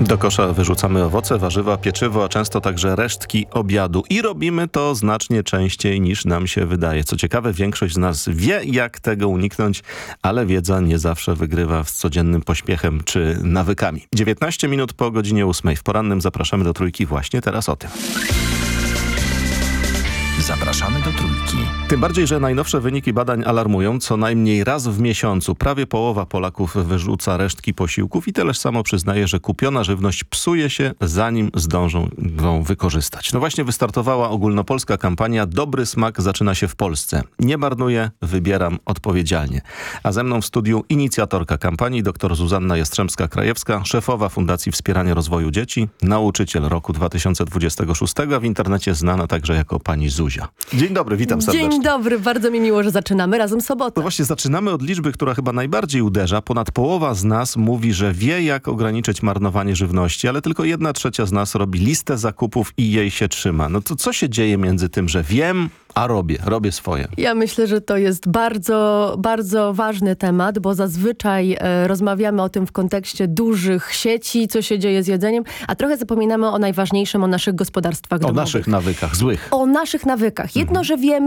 Do kosza wyrzucamy owoce, warzywa, pieczywo, a często także resztki obiadu. I robimy to znacznie częściej niż nam się wydaje. Co ciekawe, większość z nas wie, jak tego uniknąć, ale wiedza nie zawsze wygrywa z codziennym pośpiechem czy nawykami. 19 minut po godzinie 8. W porannym zapraszamy do Trójki właśnie teraz o tym. Zapraszamy do Trójki. Tym bardziej, że najnowsze wyniki badań alarmują. Co najmniej raz w miesiącu prawie połowa Polaków wyrzuca resztki posiłków i tyleż samo przyznaje, że kupiona żywność psuje się, zanim zdążą ją wykorzystać. No właśnie wystartowała ogólnopolska kampania Dobry smak zaczyna się w Polsce. Nie marnuję, wybieram odpowiedzialnie. A ze mną w studiu inicjatorka kampanii dr Zuzanna Jastrzębska-Krajewska, szefowa Fundacji Wspierania Rozwoju Dzieci, nauczyciel roku 2026, a w internecie znana także jako pani Zuzia. Dzień dobry, witam serdecznie. Dzień dobry, bardzo mi miło, że zaczynamy razem sobotę. No właśnie, zaczynamy od liczby, która chyba najbardziej uderza. Ponad połowa z nas mówi, że wie, jak ograniczyć marnowanie żywności, ale tylko 1/3 z nas robi listę zakupów i jej się trzyma. No to co się dzieje między tym, że wiem, a robię swoje? Ja myślę, że to jest bardzo, bardzo ważny temat, bo zazwyczaj rozmawiamy o tym w kontekście dużych sieci, co się dzieje z jedzeniem, a trochę zapominamy o najważniejszym, o naszych gospodarstwach domowych. O naszych nawykach, złych. O naszych nawykach. Jedno, że wiemy,